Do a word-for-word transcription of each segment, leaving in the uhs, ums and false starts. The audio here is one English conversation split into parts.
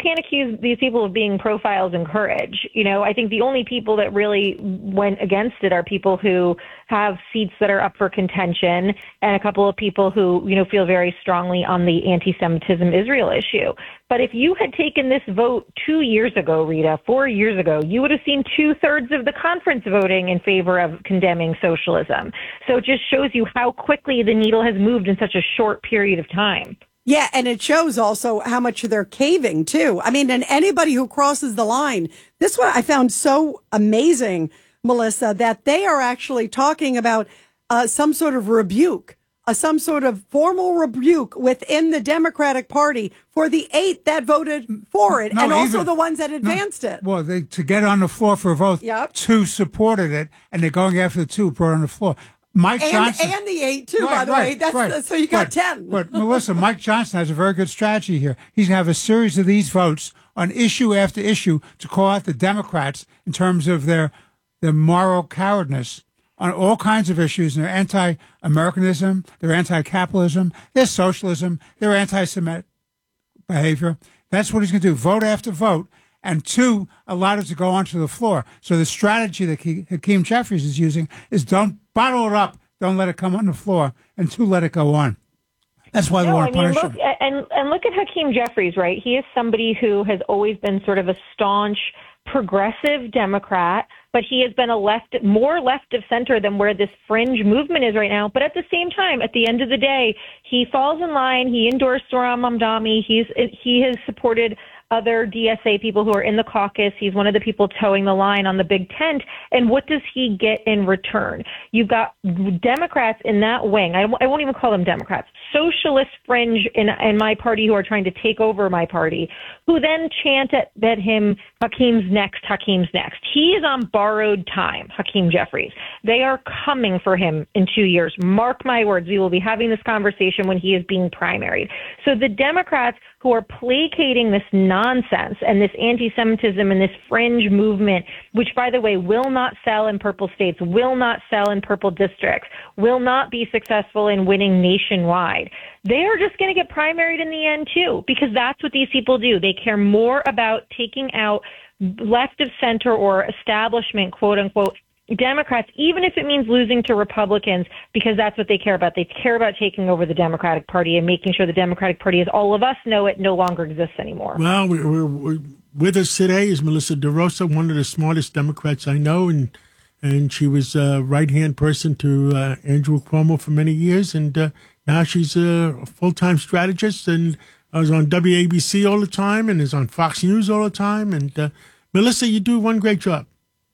can't accuse these people of being profiles in courage. You know, I think the only people that really went against it are people who have seats that are up for contention and a couple of people who, you know, feel very strongly on the anti-Semitism Israel issue. But if you had taken this vote two years ago, Rita, four years ago, you would have seen two-thirds of the conference voting in favor of condemning socialism. So it just shows you how quickly the needle has moved in such a short period of time. Yeah, and it shows also how much they're caving, too. I mean, and anybody who crosses the line, this one I found so amazing, Melissa, that they are actually talking about uh, some sort of rebuke, uh, some sort of formal rebuke within the Democratic Party for the eight that voted for it, no, and also even, the ones that advanced no, it. Well, they, to get on the floor for a vote, yep. two supported it, and they're going after the two who brought on the floor. Mike and, Johnson. And the eight, too, right, by the right, way. That's right. the, so you got but, ten. But, Melissa, Mike Johnson has a very good strategy here. He's going to have a series of these votes on issue after issue to call out the Democrats in terms of their, their moral cowardness on all kinds of issues. They're anti-Americanism, they're anti-capitalism, they're socialism, they're anti-Semitic behavior. That's what he's going to do, vote after vote. And two, allowed it to go onto the floor. So the strategy that Hakeem Jeffries is using is don't bottle it up, don't let it come on the floor, and two, let it go on. That's why no, they want to I mean, punish look, him. And, and look at Hakeem Jeffries, right? He is somebody who has always been sort of a staunch progressive Democrat, but he has been a left, more left of center than where this fringe movement is right now. But at the same time, at the end of the day, he falls in line. He endorsed Zohran Mamdani. He's he has supported other D S A people who are in the caucus. He's one of the people towing the line on the big tent. And what does he get in return? You've got Democrats in that wing. I, I won't even call them Democrats. Socialist fringe in, in my party who are trying to take over my party, who then chant at, at him, Hakeem's next, Hakeem's next. He is on borrowed time, Hakeem Jeffries. They are coming for him in two years. Mark my words, we will be having this conversation when he is being primaried. So the Democrats who are placating this nonsense and this anti-Semitism and this fringe movement, which, by the way, will not sell in purple states, will not sell in purple districts, will not be successful in winning nationwide. They are just going to get primaried in the end, too, because that's what these people do. They care more about taking out left of center or establishment, quote unquote, Democrats, even if it means losing to Republicans, because that's what they care about. They care about taking over the Democratic Party and making sure the Democratic Party, as all of us know it, no longer exists anymore. Well, we're, we're, we're, with us today is Melissa DeRosa, one of the smartest Democrats I know, and and she was a right-hand person to uh, Andrew Cuomo for many years, and uh, now she's a full-time strategist and is on W A B C all the time and is on Fox News all the time. And uh, Melissa, you do one great job.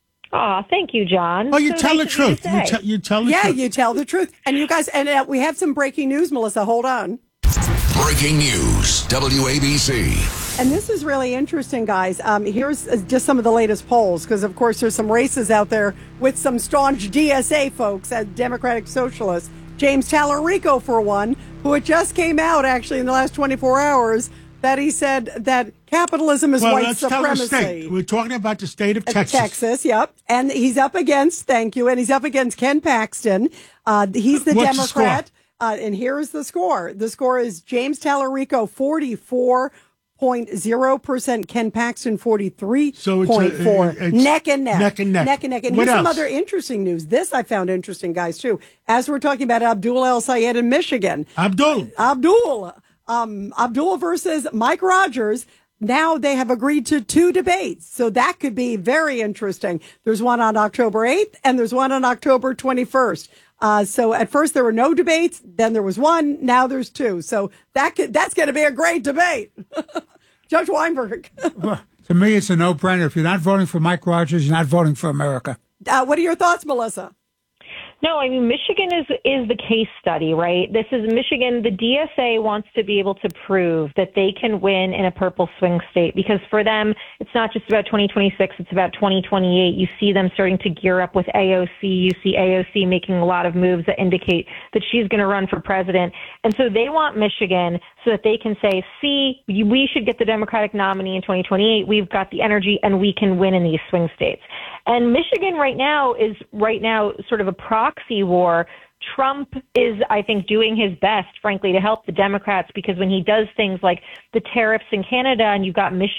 Oh, thank you, John. Oh, you so tell nice the truth. You, te- you tell the yeah, truth. Yeah, you tell the truth. And you guys, and uh, we have some breaking news, Melissa. Hold on. Breaking news, W A B C. And this is really interesting, guys. Um, here's just some of the latest polls, because, of course, there's some races out there with some staunch D S A folks as Democratic Socialists. James Tallarico, for one, who it just came out, actually, in the last twenty-four hours, that he said that capitalism is well, white let's supremacy. Tell the state. We're talking about the state of Texas. Texas, yep. And he's up against, thank you, and he's up against Ken Paxton. Uh, he's the What's Democrat. The uh, and here is the score. The score is James Tallarico, forty-four point zero percent. Ken Paxton, forty-three point four. So neck and neck. Neck and neck. Neck and neck. And what here's else? some other interesting news. This I found interesting, guys, too. As we're talking about Abdul El Sayed in Michigan. Abdul. Abdul. Um, Abdul versus Mike Rogers. Now they have agreed to two debates. So that could be very interesting. There's one on October eighth and there's one on October twenty-first. Uh, so at first there were no debates. Then there was one. Now there's two. So that could, that's going to be a great debate. Judge Weinberg. Well, to me, it's a no-brainer. If you're not voting for Mike Rogers, you're not voting for America. Uh, what are your thoughts, Melissa? No, I mean, Michigan is is the case study, right? This is Michigan. The D S A wants to be able to prove that they can win in a purple swing state, because for them, it's not just about twenty twenty-six, it's about twenty twenty-eight. You see them starting to gear up with A O C. You see A O C making a lot of moves that indicate that she's going to run for president. And so they want Michigan so that they can say, see, we should get the Democratic nominee in twenty twenty-eight. We've got the energy and we can win in these swing states. And Michigan right now is right now sort of a proxy war. Trump is, I think, doing his best, frankly, to help the Democrats, because when he does things like the tariffs in Canada and you've got Michigan